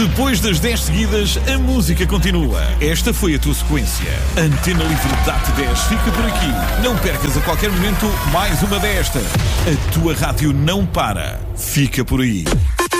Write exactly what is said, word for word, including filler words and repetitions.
Depois das dez seguidas, a música continua. Esta foi a tua sequência. Antena Livre dá-te dez, fica por aqui. Não percas a qualquer momento mais uma desta. A tua rádio não para. Fica por aí.